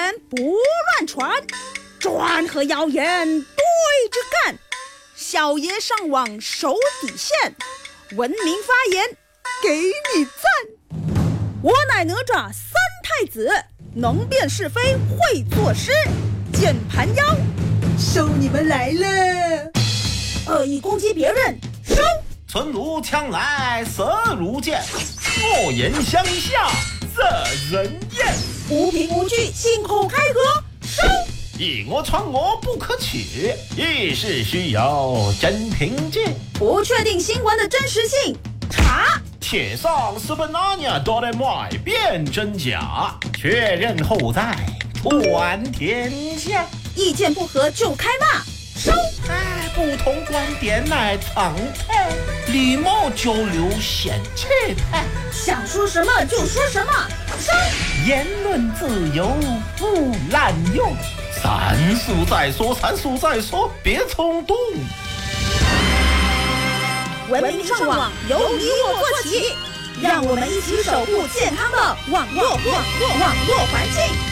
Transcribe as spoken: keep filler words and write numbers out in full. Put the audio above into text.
言不乱传，专和谣言对着干。小爷上网守底线，文明发言给你赞。我乃哪吒三太子，能辨是非会作诗，键盘妖收你们来了。恶意攻击别人收。 存如枪来色如剑，恶言相向惹人厌。 无凭无据信口开河收。 以讹传讹不可取，议事需有真凭据。 不确定新闻的真实性查。 铁上是本那年都得买遍真假，确认后再传天下。 意见不合就开骂收。 哎，不同观点乃常态，礼貌交流显气派。 想说什么就说什么收。 言论自由不滥用，三叔再说，三叔再说，别冲动。 文明上网由你我做起，让我们一起守护健康的网络网络网络环境。